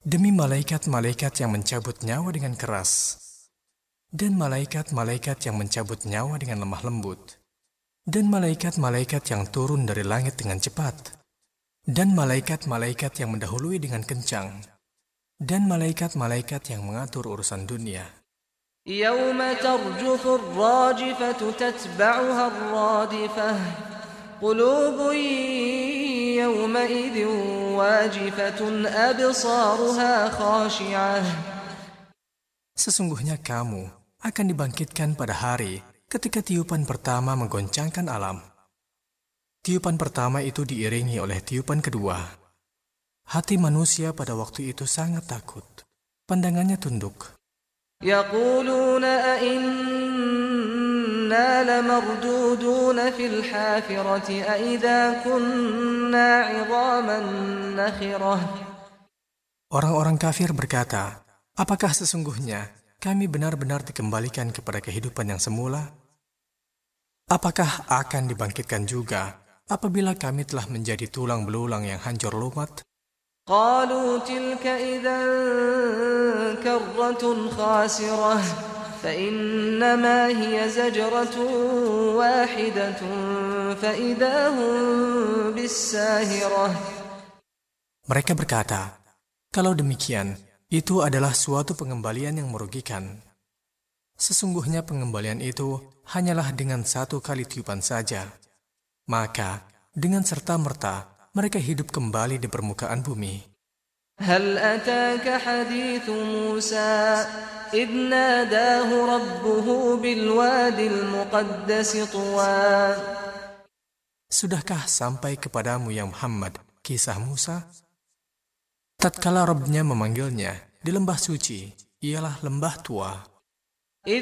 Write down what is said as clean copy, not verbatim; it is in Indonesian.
Demi malaikat-malaikat yang mencabut nyawa dengan keras, dan malaikat-malaikat yang mencabut nyawa dengan lemah lembut, dan malaikat-malaikat yang turun dari langit dengan cepat, dan malaikat-malaikat yang mendahului dengan kencang, dan malaikat-malaikat yang mengatur urusan dunia. يوم ترجف الراجفة تتبعها الرادفة قلوب يومئذ واجفة أبصارها خاشعة. Sesungguhnya kamu akan dibangkitkan pada hari ketika tiupan pertama menggoncangkan alam. Tiupan pertama itu diiringi oleh tiupan kedua. Hati manusia pada waktu itu sangat takut. Pandangannya tunduk. يقولون أئنا لمردودون في الحافرة أئذا كنا عظاما نخرة. Orang-orang kafir berkata, apakah sesungguhnya kami benar-benar dikembalikan kepada kehidupan yang semula? Apakah akan dibangkitkan juga apabila kami telah menjadi tulang belulang yang hancur lumat? قالوا تلك إذا كرة خاسرة فإنما هي زجرة واحدة فإذا هم بالساهرة. Mereka berkata, kalau demikian, itu adalah suatu pengembalian yang merugikan. Sesungguhnya pengembalian itu hanyalah dengan satu kali tiupan saja. Maka, dengan serta-merta, mereka hidup kembali di permukaan bumi. هل أتاك حديث موسى إذ ناداه ربه بالواد المقدس طوى. Sudahkah sampai kepadamu ya Muhammad kisah Musa? Tatkala Rabb-Nya memanggilnya di lembah suci, ialah lembah Tua.